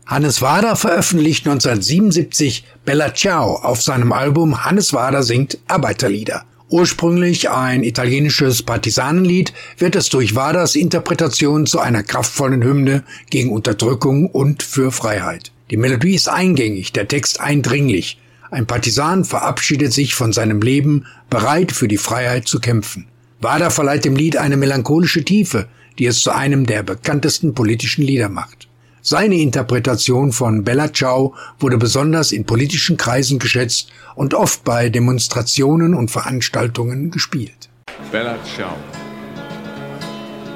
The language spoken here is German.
Hannes Wader veröffentlicht 1977 Bella Ciao auf seinem Album Hannes Wader singt Arbeiterlieder. Ursprünglich ein italienisches Partisanenlied, wird es durch Waders Interpretation zu einer kraftvollen Hymne gegen Unterdrückung und für Freiheit. Die Melodie ist eingängig, der Text eindringlich. Ein Partisan verabschiedet sich von seinem Leben, bereit für die Freiheit zu kämpfen. Wader verleiht dem Lied eine melancholische Tiefe, die es zu einem der bekanntesten politischen Lieder macht. Seine Interpretation von Bella Ciao wurde besonders in politischen Kreisen geschätzt und oft bei Demonstrationen und Veranstaltungen gespielt. Bella Ciao.